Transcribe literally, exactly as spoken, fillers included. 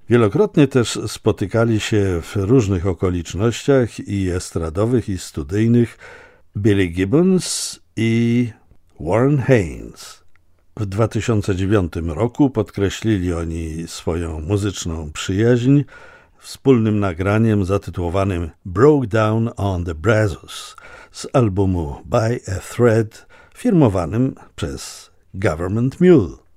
Wielokrotnie też spotykali się w różnych okolicznościach i estradowych, i studyjnych Billy Gibbons i Warren Haynes. W dwa tysiące dziewiątym roku podkreślili oni swoją muzyczną przyjaźń wspólnym nagraniem zatytułowanym Broke Down on the Brazos z albumu By a Thread firmowanym przez Government Mule.